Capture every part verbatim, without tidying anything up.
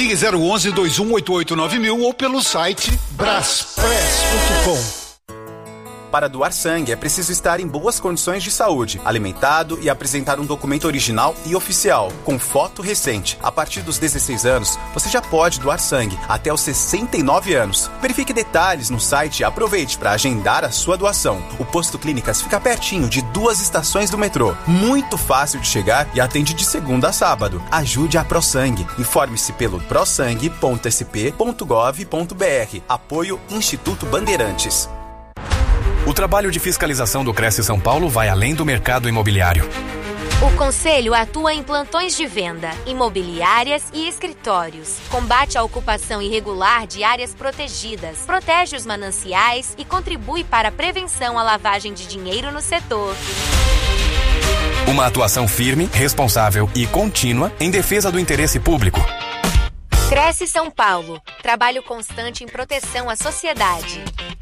Ligue zero onze, dois um oito oito nove mil ou pelo site braspress ponto com. Para doar sangue é preciso estar em boas condições de saúde, alimentado e apresentar um documento original e oficial, com foto recente. A partir dos dezesseis anos, você já pode doar sangue até os sessenta e nove anos. Verifique detalhes no site e aproveite para agendar a sua doação. O Posto Clínicas fica pertinho de duas estações do metrô. Muito fácil de chegar e atende de segunda a sábado. Ajude a ProSangue. Informe-se pelo prosangue ponto s p ponto gov ponto b r. Apoio Instituto Bandeirantes. O trabalho de fiscalização do Cresce São Paulo vai além do mercado imobiliário. O Conselho atua em plantões de venda, imobiliárias e escritórios. Combate a ocupação irregular de áreas protegidas, protege os mananciais e contribui para a prevenção à lavagem de dinheiro no setor. Uma atuação firme, responsável e contínua em defesa do interesse público. Cresce São Paulo. Trabalho constante em proteção à sociedade.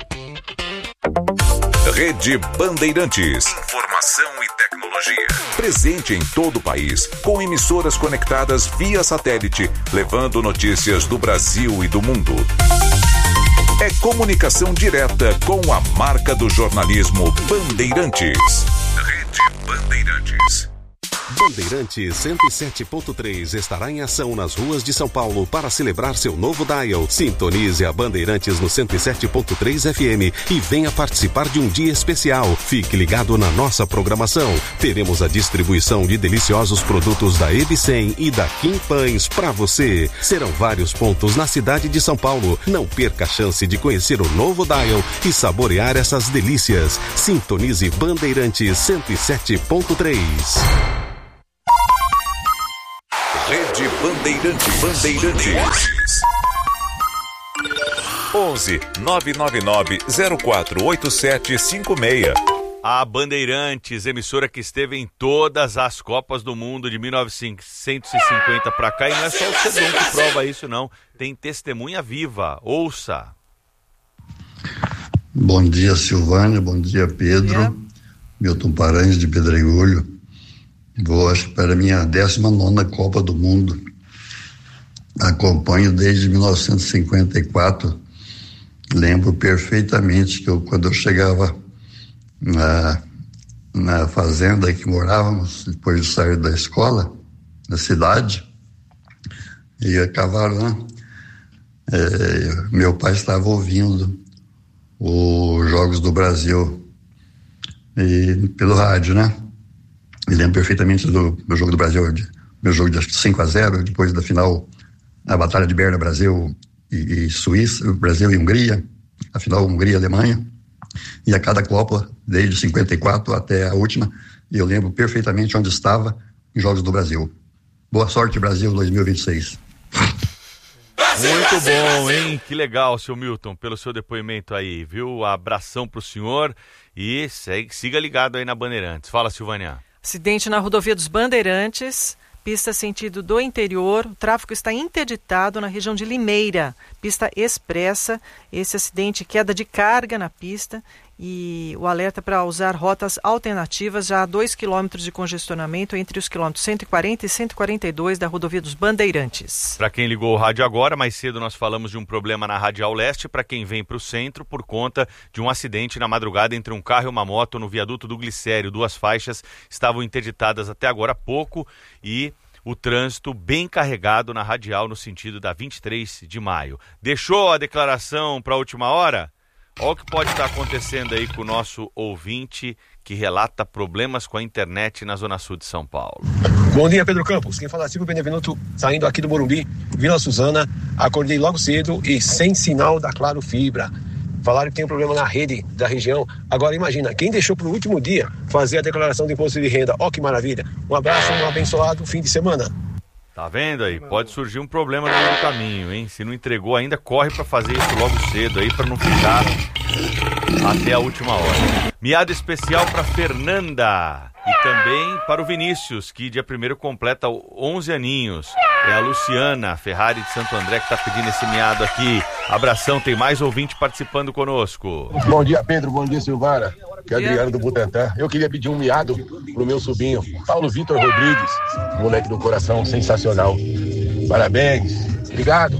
Rede Bandeirantes. Informação e tecnologia. Presente em todo o país, com emissoras conectadas via satélite, levando notícias do Brasil e do mundo. É comunicação direta com a marca do jornalismo Bandeirantes. Rede Bandeirantes. Bandeirantes cento e sete ponto três estará em ação nas ruas de São Paulo para celebrar seu novo dial. Sintonize a Bandeirantes no cento e sete ponto três F M e venha participar de um dia especial. Fique ligado na nossa programação. Teremos a distribuição de deliciosos produtos da Ebicem e da Kim Pães para você. Serão vários pontos na cidade de São Paulo. Não perca a chance de conhecer o novo dial e saborear essas delícias. Sintonize Bandeirantes cento e sete ponto três. Rede Bandeirantes. Bandeirantes. onze nove nove nove zero quatro oito sete cinco seis. A Bandeirantes, emissora que esteve em todas as Copas do Mundo de mil novecentos e cinquenta para cá, e não é só o Cedon que prova isso, não. Tem testemunha viva. Ouça. Bom dia, Silvânia. Bom dia, Pedro. Bom dia. Milton Paranhos, de Pedregulho. Vou, acho que para a minha décima nona Copa do Mundo. Acompanho desde mil novecentos e cinquenta e quatro. Lembro perfeitamente que eu, quando eu chegava na, na fazenda que morávamos, depois de sair da escola, da cidade, ia cavarã, é, meu pai estava ouvindo os Jogos do Brasil e, pelo rádio, né? Me lembro perfeitamente do meu jogo do Brasil, de, meu jogo de cinco a zero, depois da final, a Batalha de Berna, Brasil e, e Suíça, Brasil e Hungria, a final Hungria e Alemanha, e a cada Copa, desde cinquenta e quatro até a última, e eu lembro perfeitamente onde estava em Jogos do Brasil. Boa sorte, Brasil dois mil e vinte e seis. Muito bom, hein? Que legal, seu Milton, pelo seu depoimento aí, viu? Abração pro senhor e segue, siga ligado aí na Bandeirantes. Fala, Silvânia. Acidente na rodovia dos Bandeirantes, pista sentido do interior, o tráfego está interditado na região de Limeira, pista expressa, esse acidente, queda de carga na pista e o alerta para usar rotas alternativas, já há dois quilômetros de congestionamento entre os quilômetros cento e quarenta e cento e quarenta e dois da rodovia dos Bandeirantes. Para quem ligou o rádio agora, mais cedo nós falamos de um problema na Radial Leste para quem vem para o centro por conta de um acidente na madrugada entre um carro e uma moto no viaduto do Glicério. Duas faixas estavam interditadas até agora há pouco e o trânsito bem carregado na Radial no sentido da vinte e três de maio. Deixou a declaração para a última hora? Olha o que pode estar acontecendo aí com o nosso ouvinte que relata problemas com a internet na Zona Sul de São Paulo. Bom dia, Pedro Campos. Quem fala é Silvio Benevenuto, saindo aqui do Morumbi, Vila Suzana. Acordei logo cedo e sem sinal da Claro Fibra. Falaram que tem um problema na rede da região. Agora imagina, quem deixou para o último dia fazer a declaração de imposto de renda. Ó, que maravilha. Um abraço, um abençoado fim de semana. Tá vendo aí? Pode surgir um problema no meio do caminho, hein? Se não entregou ainda, corre para fazer isso logo cedo aí, para não ficar até a última hora. Miada especial para Fernanda e também para o Vinícius, que dia primeiro completa onze aninhos. É a Luciana Ferrari de Santo André que tá pedindo esse miado aqui. Abração, tem mais ouvinte participando conosco. Bom dia, Pedro. Bom dia, Silvara. Que é Adriano do Butantã. Eu queria pedir um miado pro meu sobrinho, Paulo Vitor Rodrigues, moleque do coração sensacional. Parabéns. Obrigado.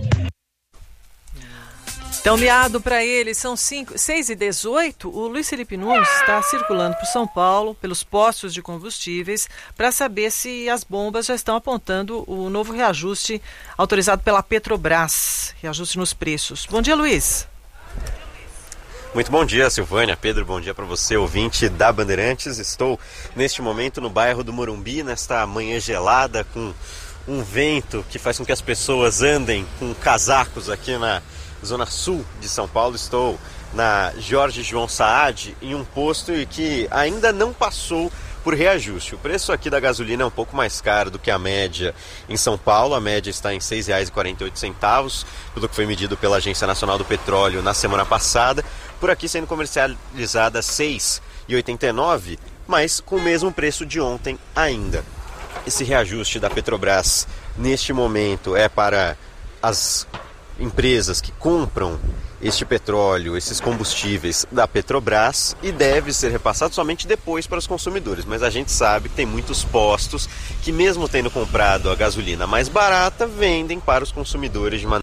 Então, miado para ele, são seis e dezoito, o Luiz Felipe Nunes está circulando por São Paulo, pelos postos de combustíveis, para saber se as bombas já estão apontando o novo reajuste autorizado pela Petrobras, reajuste nos preços. Bom dia, Luiz. Muito bom dia, Silvânia. Pedro, bom dia para você, ouvinte da Bandeirantes. Estou neste momento no bairro do Morumbi, nesta manhã gelada, com um vento que faz com que as pessoas andem com casacos aqui na Zona Sul de São Paulo. Estou na Jorge João Saad, em um posto que ainda não passou por reajuste. O preço aqui da gasolina é um pouco mais caro do que a média em São Paulo. A média está em seis reais e quarenta e oito centavos, pelo que foi medido pela Agência Nacional do Petróleo na semana passada. Por aqui sendo comercializada seis reais e oitenta e nove centavos, mas com o mesmo preço de ontem ainda. Esse reajuste da Petrobras neste momento é para as empresas que compram este petróleo, esses combustíveis da Petrobras, e deve ser repassado somente depois para os consumidores. Mas a gente sabe que tem muitos postos que, mesmo tendo comprado a gasolina mais barata, vendem para os consumidores de maneira...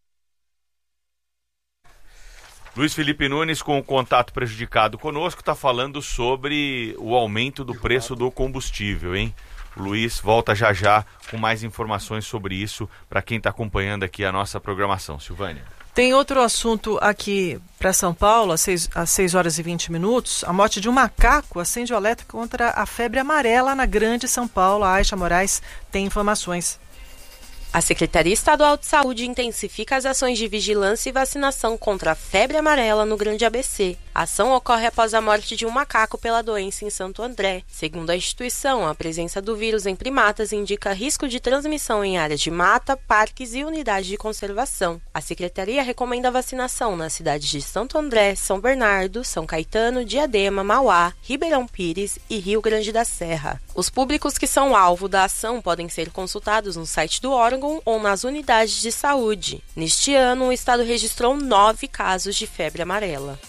Luiz Felipe Nunes, com o contato prejudicado conosco, está falando sobre o aumento do preço do combustível, hein? O Luiz volta já já com mais informações sobre isso para quem está acompanhando aqui a nossa programação. Silvânia. Tem outro assunto aqui para São Paulo, às seis, às seis horas e vinte minutos. A morte de um macaco acende o alerta contra a febre amarela na Grande São Paulo. A Aisha Moraes tem informações. A Secretaria Estadual de Saúde intensifica as ações de vigilância e vacinação contra a febre amarela no Grande A B C. A ação ocorre após a morte de um macaco pela doença em Santo André. Segundo a instituição, a presença do vírus em primatas indica risco de transmissão em áreas de mata, parques e unidades de conservação. A Secretaria recomenda a vacinação nas cidades de Santo André, São Bernardo, São Caetano, Diadema, Mauá, Ribeirão Pires e Rio Grande da Serra. Os públicos que são alvo da ação podem ser consultados no site do órgão ou nas unidades de saúde. Neste ano, o estado registrou nove casos de febre amarela.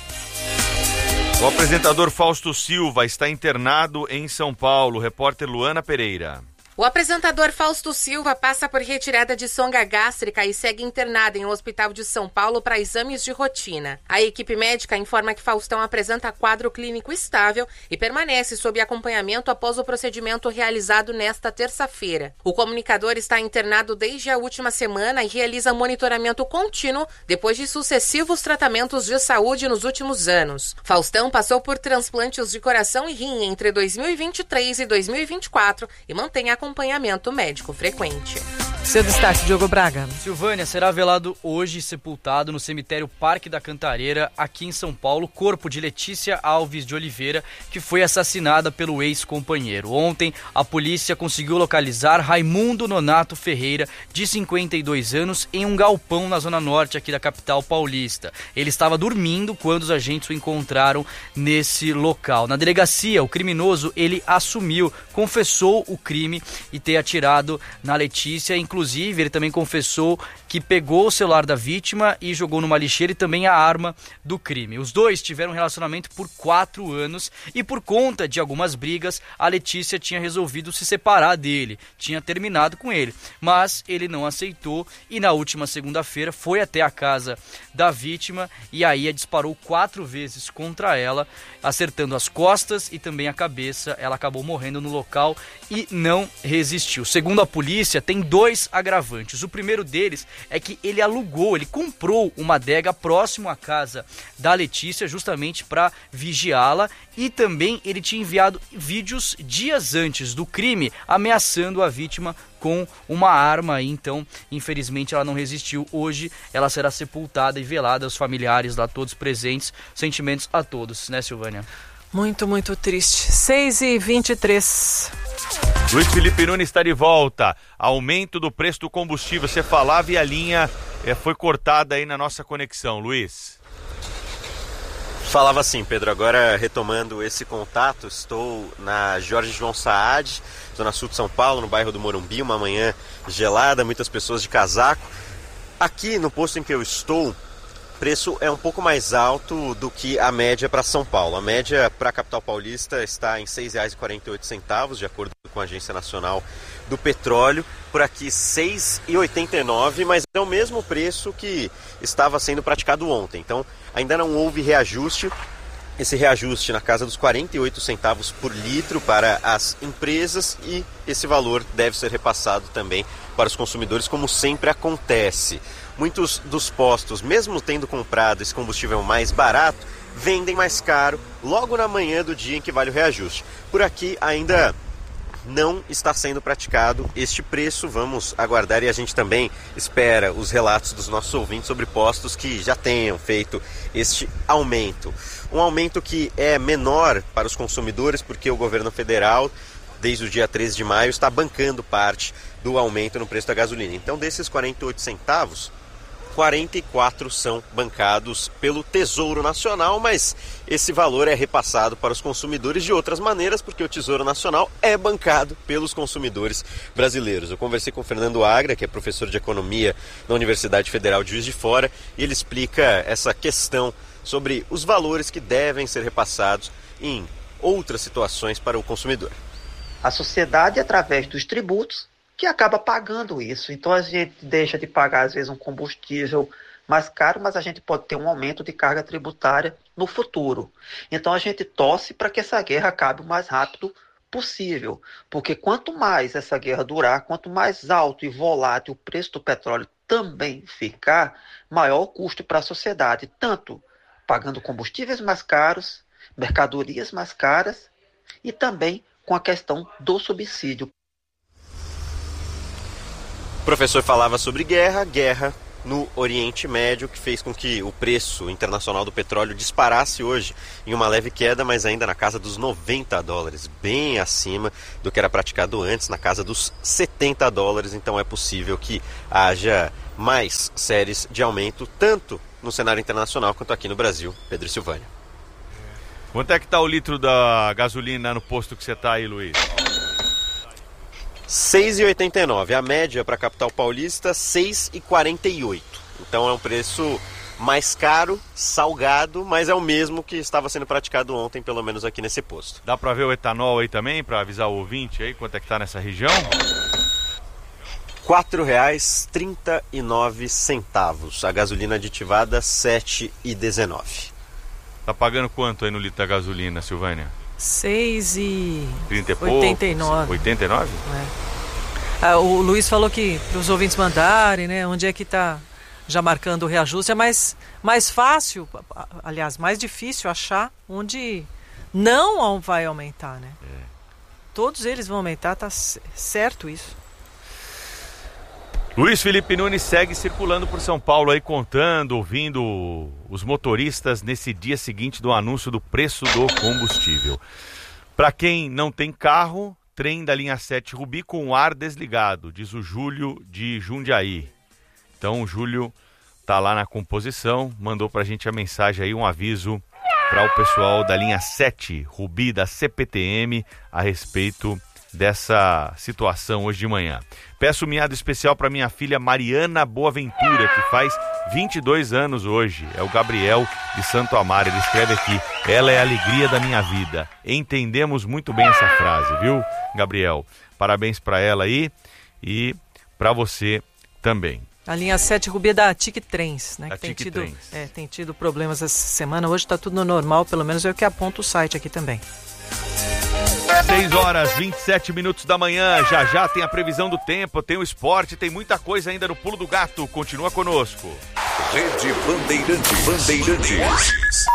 O apresentador Fausto Silva está internado em São Paulo. Repórter Luana Pereira. O apresentador Fausto Silva passa por retirada de sonda gástrica e segue internado em um hospital de São Paulo para exames de rotina. A equipe médica informa que Faustão apresenta quadro clínico estável e permanece sob acompanhamento após o procedimento realizado nesta terça-feira. O comunicador está internado desde a última semana e realiza monitoramento contínuo depois de sucessivos tratamentos de saúde nos últimos anos. Faustão passou por transplantes de coração e rim entre dois mil e vinte e três e dois mil e vinte e quatro e mantém a acompanhamento médico frequente. Seu destaque, Diogo Braga. Silvânia, será velado hoje e sepultado no cemitério Parque da Cantareira, aqui em São Paulo, corpo de Letícia Alves de Oliveira, que foi assassinada pelo ex-companheiro. Ontem, a polícia conseguiu localizar Raimundo Nonato Ferreira, de cinquenta e dois anos, em um galpão na zona norte aqui da capital paulista. Ele estava dormindo quando os agentes o encontraram nesse local. Na delegacia, o criminoso, ele assumiu, confessou o crime e ter atirado na Letícia. Inclusive, ele também confessou que pegou o celular da vítima e jogou numa lixeira e também a arma do crime. Os dois tiveram um relacionamento por quatro anos e, por conta de algumas brigas, a Letícia tinha resolvido se separar dele, tinha terminado com ele, mas ele não aceitou e na última segunda-feira foi até a casa da vítima e aí a disparou quatro vezes contra ela, acertando as costas e também a cabeça. Ela acabou morrendo no local e não resistiu. Segundo a polícia, tem dois agravantes. O primeiro deles é que ele alugou, ele comprou uma adega próximo à casa da Letícia, justamente para vigiá-la, e também ele tinha enviado vídeos dias antes do crime, ameaçando a vítima com uma arma. Então, infelizmente, ela não resistiu. Hoje, ela será sepultada e velada. Os familiares lá, todos presentes. Sentimentos a todos, né, Silvânia? Muito, muito triste. seis e vinte e três. Luiz Felipe Nunes está de volta. Aumento do preço do combustível. Você falava e a linha é, foi cortada aí na nossa conexão, Luiz. Falava assim, Pedro. Agora, retomando esse contato, estou na Jorge João Saad, zona sul de São Paulo, no bairro do Morumbi, uma manhã gelada, muitas pessoas de casaco. Aqui no posto em que eu estou, O preço é um pouco mais alto do que a média para São Paulo. A média para a capital paulista está em seis reais e quarenta e oito centavos, de acordo com a Agência Nacional do Petróleo. Por aqui seis reais e oitenta e nove centavos, mas é o mesmo preço que estava sendo praticado ontem. Então ainda não houve reajuste. Esse reajuste na casa dos quarenta e oito centavos por litro para as empresas, e esse valor deve ser repassado também para os consumidores, como sempre acontece. Muitos dos postos, mesmo tendo comprado esse combustível mais barato, vendem mais caro logo na manhã do dia em que vale o reajuste. Por aqui ainda não está sendo praticado este preço. Vamos aguardar, e a gente também espera os relatos dos nossos ouvintes sobre postos que já tenham feito este aumento. Um aumento que é menor para os consumidores, porque o governo federal, desde o dia treze de maio, está bancando parte do aumento no preço da gasolina. Então, desses quarenta e oito centavos, quarenta e quatro são bancados pelo Tesouro Nacional, mas esse valor é repassado para os consumidores de outras maneiras, porque o Tesouro Nacional é bancado pelos consumidores brasileiros. Eu conversei com o Fernando Agra, que é professor de Economia na Universidade Federal de Juiz de Fora, e ele explica essa questão sobre os valores que devem ser repassados em outras situações para o consumidor. A sociedade, através dos tributos, que acaba pagando isso. Então a gente deixa de pagar, às vezes, um combustível mais caro, mas a gente pode ter um aumento de carga tributária no futuro. Então a gente torce para que essa guerra acabe o mais rápido possível, porque quanto mais essa guerra durar, quanto mais alto e volátil o preço do petróleo também ficar, maior o custo para a sociedade, tanto pagando combustíveis mais caros, mercadorias mais caras, e também com a questão do subsídio. O professor falava sobre guerra, guerra no Oriente Médio, que fez com que o preço internacional do petróleo disparasse hoje em uma leve queda, mas ainda na casa dos noventa dólares, bem acima do que era praticado antes, na casa dos setenta dólares. Então é possível que haja mais séries de aumento, tanto no cenário internacional quanto aqui no Brasil. Pedro Silvânia. Quanto é que está o litro da gasolina no posto que você está aí, Luiz? seis reais e oitenta e nove centavos. A média para a capital paulista, seis reais e quarenta e oito centavos. Então é um preço mais caro, salgado, mas é o mesmo que estava sendo praticado ontem, pelo menos aqui nesse posto. Dá para ver o etanol aí também, para avisar o ouvinte aí quanto é que está nessa região? quatro reais e trinta e nove centavos. A gasolina aditivada, sete reais e dezenove centavos. Tá pagando quanto aí no litro da gasolina, Silvânia? seis e oitenta e nove. oitenta e nove? É. Ah, o Luiz falou que para os ouvintes mandarem, né, onde é que está já marcando o reajuste. É mais, mais fácil, aliás, mais difícil achar onde não vai aumentar, né? É. Todos eles vão aumentar, tá certo isso. Luiz Felipe Nunes segue circulando por São Paulo aí, contando, ouvindo os motoristas nesse dia seguinte do anúncio do preço do combustível. Para quem não tem carro, trem da linha sete Rubi com o ar desligado, diz o Júlio de Jundiaí. Então o Júlio tá lá na composição, mandou pra gente a mensagem aí, um aviso para o pessoal da linha sete Rubi da C P T M a respeito dessa situação hoje de manhã. Peço um miado especial para minha filha Mariana Boaventura, que faz vinte e dois anos hoje. É o Gabriel de Santo Amaro. Ele escreve aqui: ela é a alegria da minha vida. Entendemos muito bem essa frase, viu, Gabriel? Parabéns para ela aí e para você também. A linha sete Rubi é da Tic Trens, né? A que tem Tic tido, Trens. É, tem tido problemas essa semana. Hoje está tudo no normal, pelo menos é o que aponta o site aqui também. seis horas e vinte e sete minutos da manhã, já já tem a previsão do tempo, tem o esporte, tem muita coisa ainda no Pulo do Gato. Continua conosco. Rede Bandeirantes. Bandeirantes.